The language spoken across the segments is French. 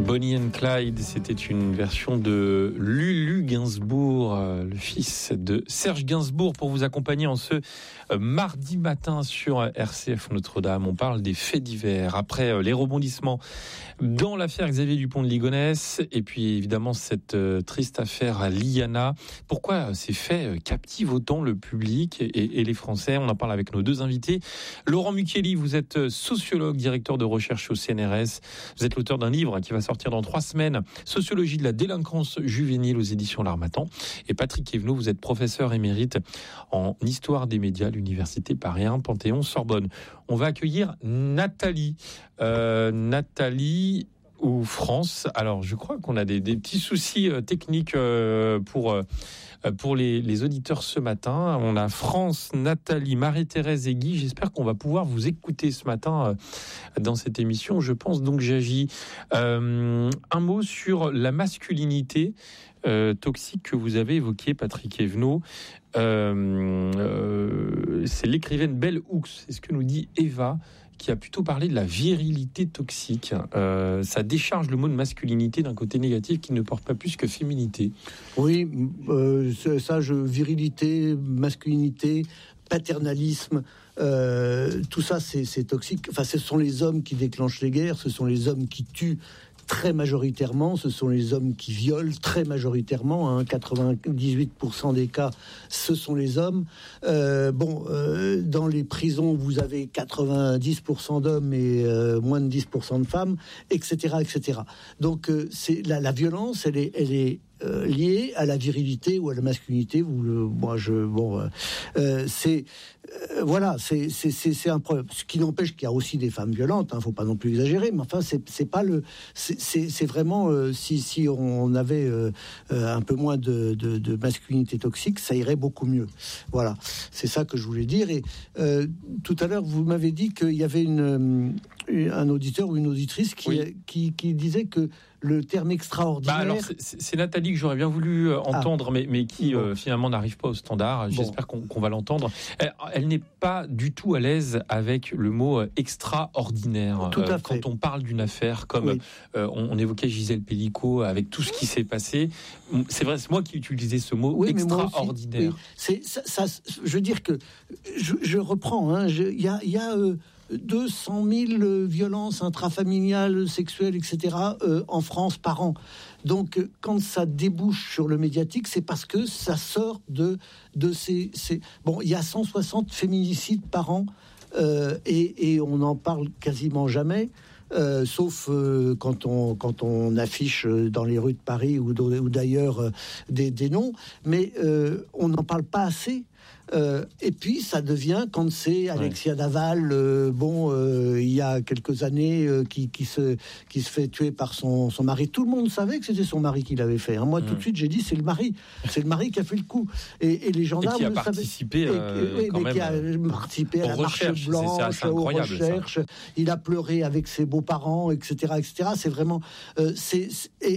Bonnie and Clyde, c'était une version de Lulu Gainsbourg, le fils de Serge Gainsbourg, pour vous accompagner en ce mardi matin sur RCF Notre-Dame. On parle des faits divers, après les rebondissements dans l'affaire Xavier Dupont de Ligonnès, et puis évidemment cette triste affaire à Liana. Pourquoi ces faits captivent autant le public et les Français? On en parle avec nos deux invités. Laurent Mucchielli, vous êtes sociologue, directeur de recherche au CNRS. Vous êtes l'auteur d'un livre qui va sortir dans 3 semaines, Sociologie de la délinquance juvénile aux éditions L'Harmattan. Et Patrick Evenot, vous êtes professeur émérite en histoire des médias à l'Université Paris 1 Panthéon-Sorbonne. On va accueillir Nathalie. Nathalie ou France. Alors, je crois qu'on a des petits soucis techniques pour les auditeurs ce matin. On a France, Nathalie, Marie-Thérèse et Guy. J'espère qu'on va pouvoir vous écouter ce matin dans cette émission. Je pense donc j'agis. Un mot sur la masculinité toxique que vous avez évoquée, Patrick Evenot. C'est l'écrivaine Bell Hooks, c'est ce que nous dit Eva, qui a plutôt parlé de la virilité toxique. Ça décharge le mot de masculinité d'un côté négatif qui ne porte pas plus que féminité. Oui, virilité, masculinité, paternalisme, tout ça c'est toxique. Enfin, ce sont les hommes qui déclenchent les guerres, ce sont les hommes qui tuent très majoritairement, ce sont les hommes qui violent très majoritairement, 98% des cas, ce sont les hommes. Dans les prisons, vous avez 90% d'hommes et moins de 10% de femmes, etc., etc. Donc, c'est la violence, elle est liée à la virilité ou à la masculinité. C'est un problème. Ce qui n'empêche qu'il y a aussi des femmes violentes. Faut pas non plus exagérer, mais enfin, c'est vraiment si on avait un peu moins de masculinité toxique, ça irait beaucoup mieux. Voilà, c'est ça que je voulais dire. Et tout à l'heure, vous m'avez dit qu'il y avait un auditeur ou une auditrice qui disait que le terme extraordinaire... alors c'est Nathalie que j'aurais bien voulu entendre, mais qui finalement n'arrive pas au standard. J'espère qu'on va l'entendre. Elle n'est pas du tout à l'aise avec le mot extraordinaire. Tout à fait. Quand on parle d'une affaire comme on évoquait Gisèle Pellicot, avec tout ce qui s'est passé, c'est vrai, c'est moi qui utilisais ce mot extraordinaire. C'est ça, je veux dire que je reprends. Il y a 200 000 violences intrafamiliales, sexuelles, etc. En France par an. Donc, quand ça débouche sur le médiatique, c'est parce que ça sort de ces... Bon, il y a 160 féminicides par an et on n'en parle quasiment jamais. Sauf quand on affiche dans les rues de Paris ou d'ailleurs des noms, mais on n'en parle pas assez. Et puis ça devient quand c'est Alexia Daval, il y a quelques années, qui se fait tuer par son mari. Tout le monde savait que c'était son mari qui l'avait fait. Moi, tout de suite, j'ai dit c'est le mari qui a fait le coup. Et les gendarmes qui a participé qui a participé à la marche blanche, aux recherches. Il a pleuré avec ses beaux-parents, etc., etc. C'est vraiment c'est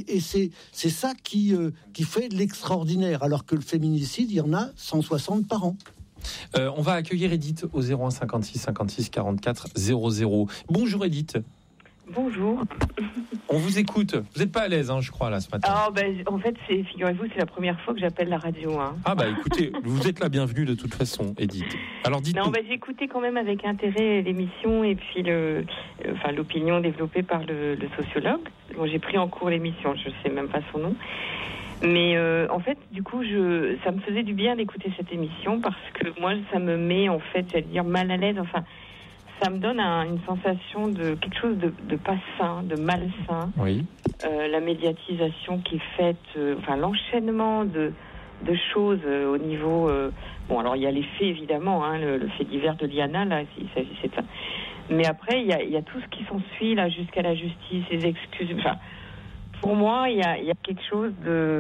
ça qui fait de l'extraordinaire, alors que le féminicide, il y en a 160 par an. On va accueillir Edith au 01 56 56 44 00. Bonjour Edith. Bonjour. On vous écoute. Vous n'êtes pas à l'aise, je crois, là, ce matin. En fait, figurez-vous, c'est la première fois que j'appelle la radio. Écoutez, vous êtes la bienvenue de toute façon, Edith. Alors, dites-nous. J'ai écouté quand même avec intérêt l'émission et puis l'opinion développée par le sociologue. Bon, j'ai pris en cours l'émission, je ne sais même pas son nom. Mais en fait, du coup, ça me faisait du bien d'écouter cette émission parce que moi, ça me met, en fait, j'allais dire, mal à l'aise. Enfin, ça me donne une sensation de quelque chose de pas sain, de malsain. Oui. La médiatisation qui est faite, l'enchaînement de choses au niveau... alors il y a les faits, évidemment, le fait divers de Liana, là, s'il s'agissait de ça. Mais après, il y a tout ce qui s'ensuit, là, jusqu'à la justice, les excuses... Pour moi, il y a quelque chose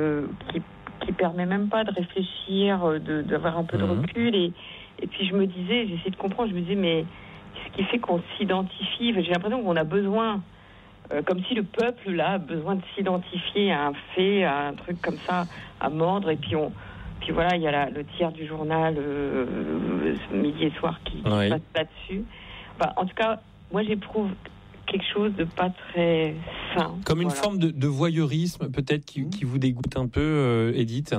qui permet même pas de réfléchir, d'avoir un peu de recul. Et puis je me disais, j'essayais de comprendre, je me disais, mais ce qui fait qu'on s'identifie, j'ai l'impression qu'on a besoin, comme si le peuple là a besoin de s'identifier à un fait, à un truc comme ça, à mordre. Et puis voilà, il y a le tiers du journal midi et soir qui passe là-dessus. En tout cas, moi j'éprouve quelque chose de pas très Enfin, Comme une forme de voyeurisme, peut-être, qui vous dégoûte un peu, Edith.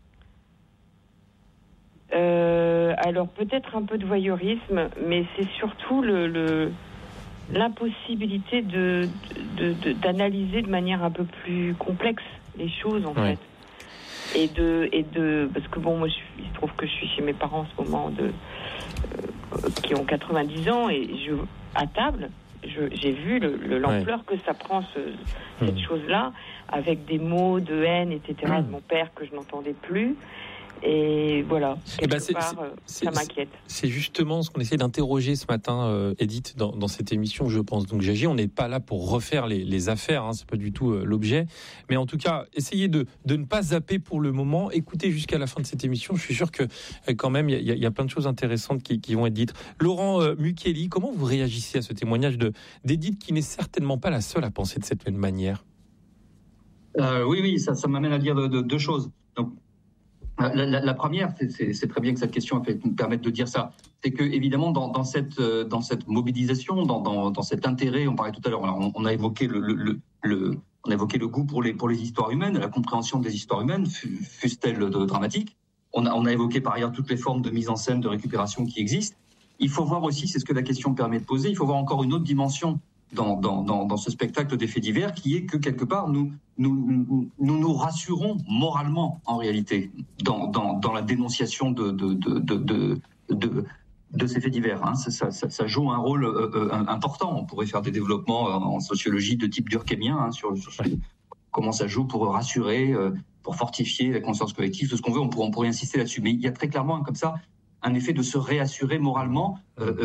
Alors peut-être un peu de voyeurisme, mais c'est surtout l'impossibilité d'analyser de manière un peu plus complexe les choses en fait. Et parce que bon, moi il se trouve que je suis chez mes parents en ce moment qui ont 90 ans et à table j'ai vu l'ampleur que ça prend cette chose-là, avec des mots de haine, etc. de mon père que je n'entendais plus. Et voilà, ça m'inquiète. C'est justement ce qu'on essaie d'interroger ce matin, Edith, dans cette émission, je pense. Donc, Gigi, on n'est pas là pour refaire les affaires, hein, c'est pas du tout l'objet. Mais en tout cas, essayez de ne pas zapper pour le moment. Écoutez jusqu'à la fin de cette émission. Je suis sûr que quand même, il y a plein de choses intéressantes qui vont être dites. Laurent Mucchielli, comment vous réagissez à ce témoignage d'Edith, qui n'est certainement pas la seule à penser de cette même manière? Oui, ça m'amène à dire deux choses. Donc, la première, c'est très bien que cette question nous permette de dire ça, c'est que évidemment dans cette mobilisation, dans cet intérêt, on parlait tout à l'heure, on a évoqué le goût pour les histoires humaines, la compréhension des histoires humaines, fussent-elles dramatiques. On a évoqué par ailleurs toutes les formes de mise en scène, de récupération qui existent. Il faut voir aussi, c'est ce que la question permet de poser, il faut voir encore une autre dimension dans ce spectacle des faits divers, qui est que quelque part nous rassurons moralement en réalité dans la dénonciation de ces faits divers. Hein. Ça joue un rôle important. On pourrait faire des développements en sociologie de type durkheimien sur comment ça joue pour rassurer, pour fortifier la conscience collective, tout ce qu'on veut. On pourrait insister là-dessus, mais il y a très clairement comme ça un effet de se réassurer moralement,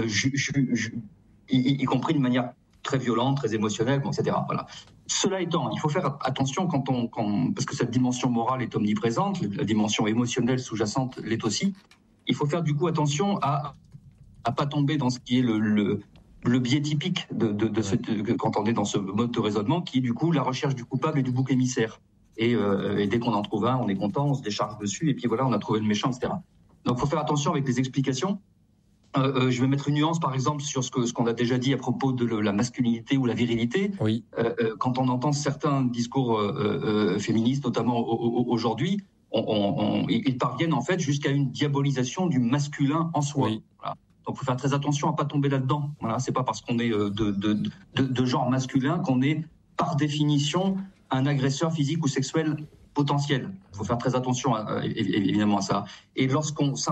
y compris d'une manière très violente, très émotionnelle, etc. Voilà. Cela étant, il faut faire attention parce que cette dimension morale est omniprésente, la dimension émotionnelle sous-jacente l'est aussi. Il faut faire du coup attention à pas tomber dans ce qui est le biais typique quand on est dans ce mode de raisonnement, qui est du coup la recherche du coupable et du bouc émissaire. Et dès qu'on en trouve un, on est content, on se décharge dessus, et puis voilà, on a trouvé le méchant, etc. Donc il faut faire attention avec les explications. Je vais mettre une nuance, par exemple, sur ce qu'on a déjà dit à propos de la masculinité ou la virilité. Oui. Quand on entend certains discours féministes, notamment aujourd'hui, ils parviennent en fait jusqu'à une diabolisation du masculin en soi. Oui. Voilà. Donc, il faut faire très attention à pas tomber là-dedans. Voilà, c'est pas parce qu'on est de genre masculin qu'on est par définition un agresseur physique ou sexuel potentiel. Il faut faire très attention évidemment à ça. Et lorsqu'on